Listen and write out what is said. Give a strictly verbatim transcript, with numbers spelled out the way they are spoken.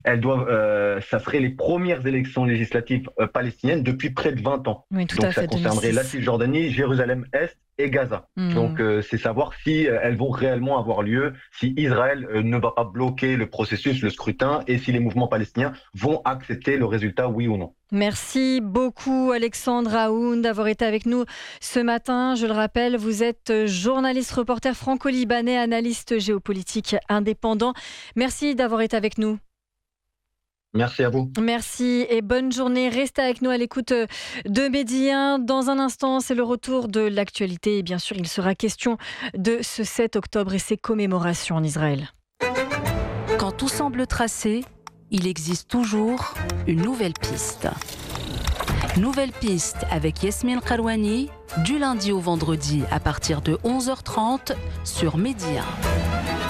elles doivent, euh, ça serait les premières élections législatives euh, palestiniennes depuis près de vingt ans. Oui, tout à Donc ça fait, concernerait la deux mille six. Cisjordanie, Jérusalem-Est et Gaza. Hmm. Donc euh, c'est savoir si euh, elles vont réellement avoir lieu, si Israël euh, ne va pas bloquer le processus, le scrutin, et si les mouvements palestiniens vont accepter le résultat, oui ou non. Merci beaucoup Alexandre Aoun d'avoir été avec nous ce matin. Je le rappelle, vous êtes journaliste, reporter franco-libanais, analyste géopolitique indépendant. Merci d'avoir été avec nous. Merci à vous. Merci et bonne journée. Restez avec nous à l'écoute de Midi un. Dans un instant, c'est le retour de l'actualité. Et bien sûr, il sera question de ce sept octobre et ses commémorations en Israël. Quand tout semble tracé, il existe toujours une nouvelle piste. Nouvelle piste avec Yasmine Karouani, du lundi au vendredi à partir de onze heures trente sur Midi un.